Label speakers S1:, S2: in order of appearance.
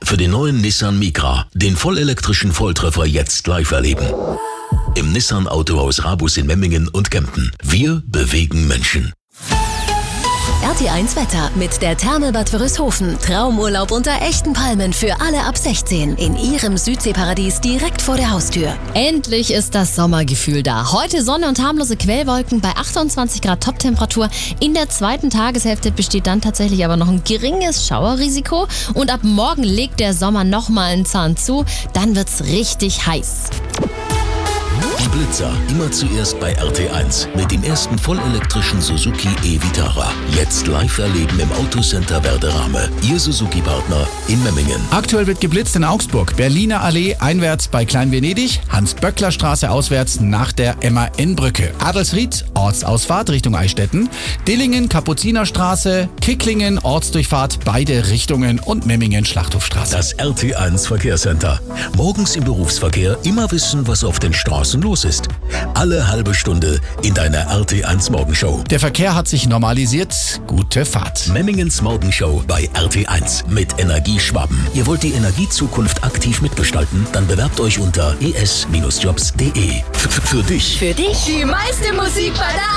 S1: für den neuen Nissan Micra. Den vollelektrischen Volltreffer jetzt live erleben. Im Nissan Autohaus Rabus in Memmingen und Kempten. Wir bewegen Menschen.
S2: RT1 Wetter mit der Therme Bad Wörishofen. Traumurlaub unter echten Palmen für alle ab 16 in ihrem Südseeparadies direkt vor der Haustür.
S3: Endlich ist das Sommergefühl da. Heute Sonne und harmlose Quellwolken bei 28 Grad Toptemperatur. In der zweiten Tageshälfte besteht dann tatsächlich aber noch ein geringes Schauerrisiko. Und ab morgen legt der Sommer nochmal einen Zahn zu. Dann wird's richtig heiß.
S1: Die Blitzer, immer zuerst bei RT1 mit dem ersten vollelektrischen Suzuki e-Vitara. Jetzt live erleben im Autocenter Werderame. Ihr Suzuki-Partner in Memmingen.
S4: Aktuell wird geblitzt in Augsburg, Berliner Allee einwärts bei Klein-Venedig, Hans-Böckler-Straße auswärts nach der MAN-Brücke, Adelsried, Ortsausfahrt Richtung Eichstätten, Dillingen, Kapuzinerstraße, Kicklingen, Ortsdurchfahrt beide Richtungen und Memmingen, Schlachthofstraße.
S1: Das RT1 Verkehrscenter. Morgens im Berufsverkehr immer wissen, was auf den Straßen los ist. Alle halbe Stunde in deiner RT1 Morgenshow.
S4: Der Verkehr hat sich normalisiert. Gute Fahrt.
S1: Memmingens Morgenshow bei RT1 mit Energieschwaben. Ihr wollt die Energiezukunft aktiv mitgestalten? Dann bewerbt euch unter es-jobs.de. Für dich.
S2: Für dich
S5: Die meiste Musik bei der